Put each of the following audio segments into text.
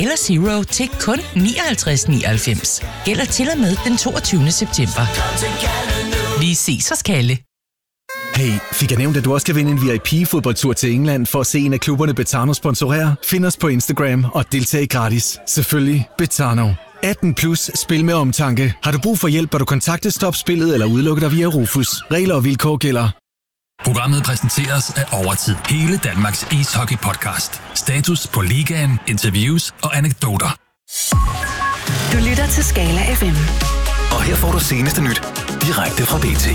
eller Zero til kun 59,99. Gælder til og med den 22. september. Vi ses hos Kalle. Hey, fik jeg nævnt, at du også kan vinde en VIP-fodboldtur til England for at se en af klubberne Betano sponsorere? Find os på Instagram og deltag gratis. Selvfølgelig Betano. 18 plus, spil med omtanke. Har du brug for hjælp, bør du kontakte Stop Spillet eller udelukke dig via Rufus. Regler og vilkår gælder. Programmet præsenteres af Overtid. Hele Danmarks ishockey-podcast. Status på ligaen, interviews og anekdoter. Du lytter til Skala FM. Og her får du seneste nyt direkte fra BT.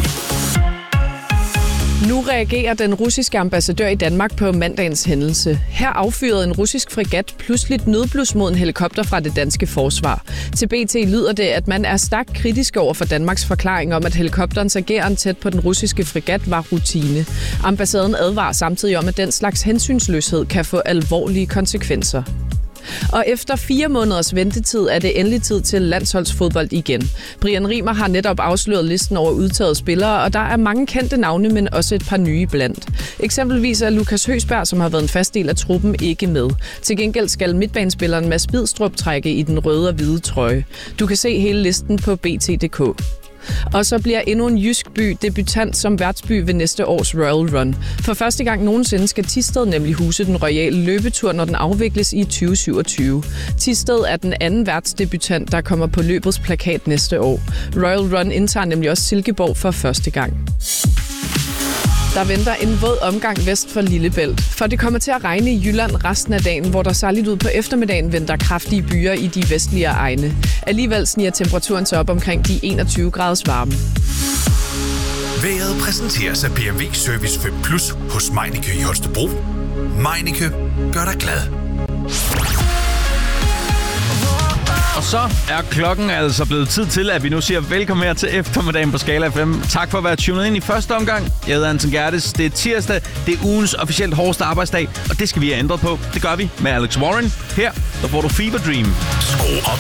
Nu reagerer den russiske ambassadør i Danmark på mandagens hændelse. Her affyrede en russisk fregat pludseligt nødblus mod en helikopter fra det danske forsvar. Til BT lyder det, at man er stærkt kritisk over for Danmarks forklaring om, at helikopterens ageren tæt på den russiske fregat var rutine. Ambassaden advarer samtidig om, at den slags hensynsløshed kan få alvorlige konsekvenser. Og efter 4 måneders ventetid er det endelig tid til landsholdsfodbold igen. Brian Rimer har netop afsløret listen over udtagede spillere, og der er mange kendte navne, men også et par nye blandt. Eksempelvis er Lukas Høsberg, som har været en fast del af truppen, ikke med. Til gengæld skal midtbanespilleren Mads Bidstrup trække i den røde og hvide trøje. Du kan se hele listen på bt.dk. Og så bliver endnu en jysk by debutant som værtsby ved næste års Royal Run. For første gang nogensinde skal Thisted nemlig huse den royale løbetur, når den afvikles i 2027. Thisted er den anden værtsdebutant, der kommer på løbets plakat næste år. Royal Run indtager nemlig også Silkeborg for første gang. Der venter en våd omgang vest for Lillebælt, for det kommer til at regne i Jylland resten af dagen, hvor der særligt ud på eftermiddagen venter kraftige byger i de vestlige egne. Alligevel sniger temperaturen sig op omkring de 21 graders varme. Vejret præsenteres af BMW Service 5 Plus hos Meineke i Holstebro. Meineke gør dig glad. Og så er klokken altså blevet tid til, at vi nu siger velkommen her til eftermiddagen på Skala FM. Tak for at være tunet ind i første omgang. Jeg hedder Anton Gerdes. Det er tirsdag. Det er ugens officielt hårdeste arbejdsdag, og det skal vi have ændret på. Det gør vi med Alex Warren. Her der får du Fever Dream. Skru op